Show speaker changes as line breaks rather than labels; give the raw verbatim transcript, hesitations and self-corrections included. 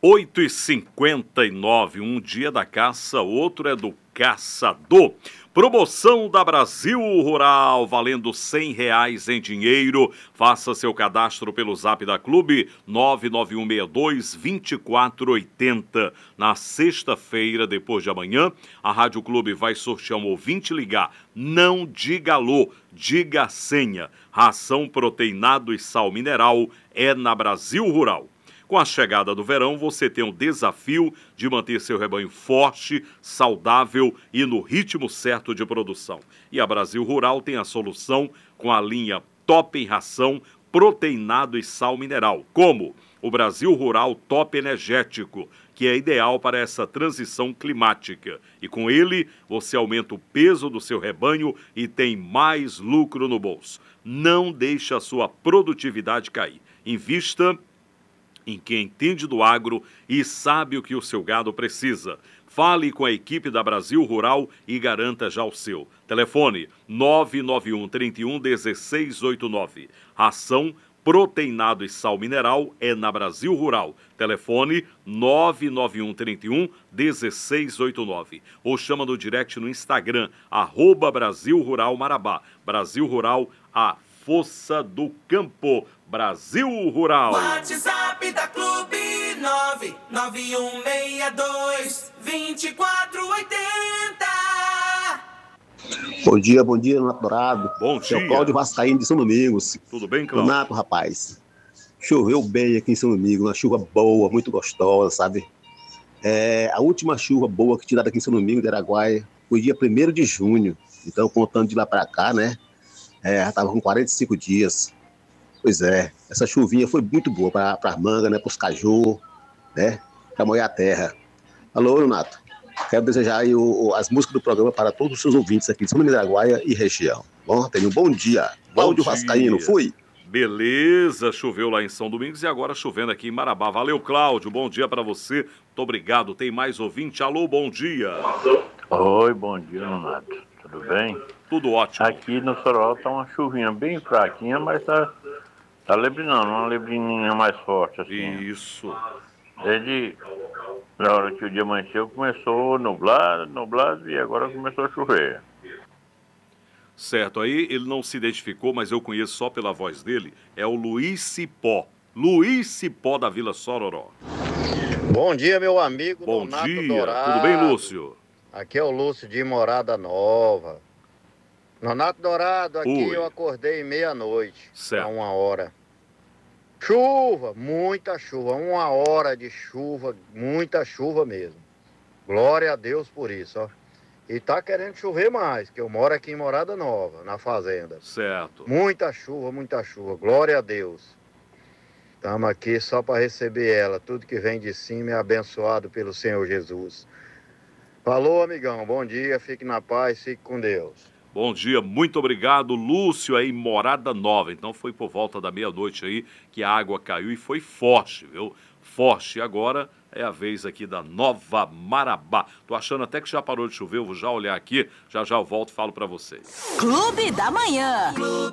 oito e cinquenta e nove, um dia da caça, outro é do caçador. Promoção da Brasil Rural, valendo cem reais em dinheiro. Faça seu cadastro pelo Zap da Clube, nove nove um seis dois, dois quatro oito zero. Na sexta-feira, depois de amanhã, a Rádio Clube vai sortear um ouvinte ligar. Não diga alô, diga a senha. Ração proteinado e sal mineral é na Brasil Rural. Com a chegada do verão, você tem o desafio de manter seu rebanho forte, saudável e no ritmo certo de produção. E a Brasil Rural tem a solução com a linha Top em Ração, proteinado e sal mineral, como o Brasil Rural Top Energético, que é ideal para essa transição climática. E com ele, você aumenta o peso do seu rebanho e tem mais lucro no bolso. Não deixe a sua produtividade cair. Invista em quem entende do agro e sabe o que o seu gado precisa. Fale com a equipe da Brasil Rural e garanta já o seu. Telefone nove nove um, três um, um seis oito nove. Ração, proteinado e sal mineral é na Brasil Rural. Telefone nove nove um, três um, um seis oito nove. Ou chama no direct no Instagram, arroba Brasil Rural Marabá. Brasil Rural, a força do campo. Brasil Rural.
WhatsApp da Clube nove nove um seis dois, dois quatro oito zero.
Bom dia, bom dia, Renato Dourado.
Bom dia.
É o Cláudio Vascaíno de São Domingos.
Tudo bem, Cláudio?
Renato, rapaz, choveu bem aqui em São Domingos, uma chuva boa, muito gostosa, sabe? É, a última chuva boa que tiraram aqui em São Domingos, de Araguaia, foi dia primeiro de junho. Então, contando de lá para cá, né? É, já estava com quarenta e cinco dias. Pois é, essa chuvinha foi muito boa para as mangas, né, para os caju, né, para molhar a terra. Alô, Renato, quero desejar aí o, o, as músicas do programa para todos os seus ouvintes aqui de São Domingos da Araguaia e região. Bom, tenha um bom dia. Cláudio Vascaíno, fui.
Beleza, choveu lá em São Domingos e agora chovendo aqui em Marabá. Valeu, Cláudio, bom dia para você. Muito obrigado. Tem mais ouvinte? Alô, bom dia.
Oi, bom dia, Renato. Tudo bem?
Tudo ótimo.
Aqui no Sorol tá uma chuvinha bem fraquinha, mas tá, tá lebrinando, uma lebrininha mais forte assim.
Isso.
Desde a hora que o dia amanheceu, começou nublado, nublado e agora começou a chover.
Certo, aí ele não se identificou, mas eu conheço só pela voz dele, é o Luiz Cipó. Luiz Cipó da Vila Sororó.
Bom dia, meu amigo
Bom
Donato
dia,
Dourado.
tudo bem, Lúcio?
Aqui é o Lúcio de Morada Nova. Donato Dourado, aqui
Oi.
eu acordei meia-noite,
Certo.
a uma hora. Chuva, muita chuva, uma hora de chuva, muita chuva mesmo. Glória a Deus por isso, ó. E tá querendo chover mais, que eu moro aqui em Morada Nova, na fazenda.
Certo.
Muita chuva, muita chuva, glória a Deus. Estamos aqui só para receber ela. Tudo que vem de cima é abençoado pelo Senhor Jesus. Falou, amigão, bom dia, fique na paz, fique com Deus.
Bom dia, muito obrigado, Lúcio aí, Morada Nova. Então foi por volta da meia-noite aí que a água caiu e foi forte, viu? Forte. E agora é a vez aqui da Nova Marabá. Tô achando até que já parou de chover, eu vou já olhar aqui, já já eu volto e falo pra vocês.
Clube da Manhã.